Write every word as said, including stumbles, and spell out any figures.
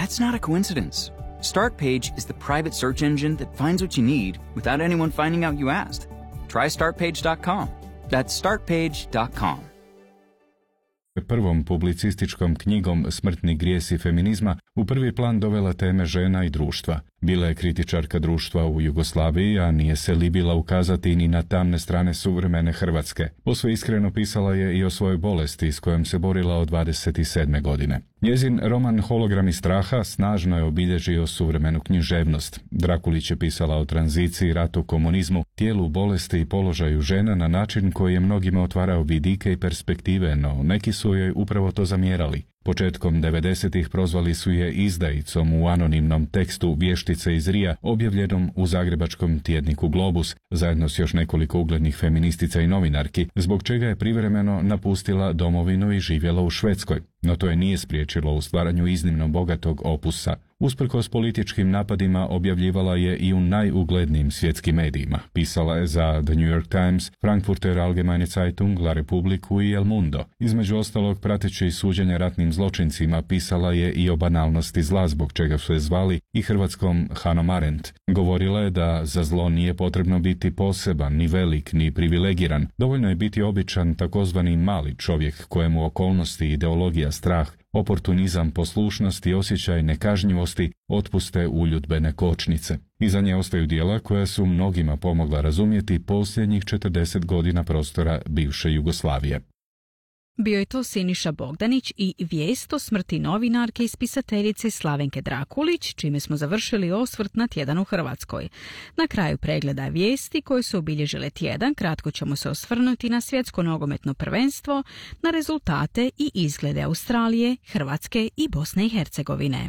That's not a coincidence. Startpage is the private search engine that finds what you need without anyone finding out you asked. Try start page dot com. That's start page dot com. Prvom publicističkom knjigom Smrtni grijesi feminizma u prvi plan dovela teme žena i društva. Bila je kritičarka društva u Jugoslaviji, a nije se libila ukazati ni na tamne strane suvremene Hrvatske. Posve iskreno pisala je i o svojoj bolesti s kojom se borila od dvadeset sedme godine. Njezin roman Hologrami straha snažno je obilježio suvremenu književnost. Drakulić je pisala o tranziciji, ratu, komunizmu, tijelu bolesti i položaju žena na način koji je mnogima otvarao vidike i perspektive, no neki su joj upravo to zamjerali. Početkom devedesetih prozvali su je izdajicom u anonimnom tekstu Vještice iz Rija, objavljenom u zagrebačkom tjedniku Globus, zajedno s još nekoliko uglednih feministica i novinarki, zbog čega je privremeno napustila domovinu i živjela u Švedskoj. No to je nije spriječilo u stvaranju iznimno bogatog opusa. Usprkos političkim napadima objavljivala je i u najuglednijim svjetskim medijima. Pisala je za The New York Times, Frankfurter Allgemeine Zeitung, La Republiku i El Mundo. Između ostalog, prateći suđenja ratnim zločincima, pisala je i o banalnosti zla, zbog čega su je zvali i hrvatskom Hanom Arendt. Govorila je da za zlo nije potrebno biti poseban, ni velik, ni privilegiran. Dovoljno je biti običan takozvani mali čovjek kojemu okolnosti, ideologija, strah, oportunizam, poslušnost i osjećaj nekažnjivosti otpuste uljudbene kočnice. Iza nje ostaju djela koja su mnogima pomogla razumjeti posljednjih četrdeset godina prostora bivše Jugoslavije. Bio je to Siniša Bogdanić i vijest o smrti novinarke i spisateljice Slavenke Drakulić, čime smo završili osvrt na tjedan u Hrvatskoj. Na kraju pregleda vijesti koje su obilježile tjedan, kratko ćemo se osvrnuti na svjetsko nogometno prvenstvo, na rezultate i izglede Australije, Hrvatske i Bosne i Hercegovine.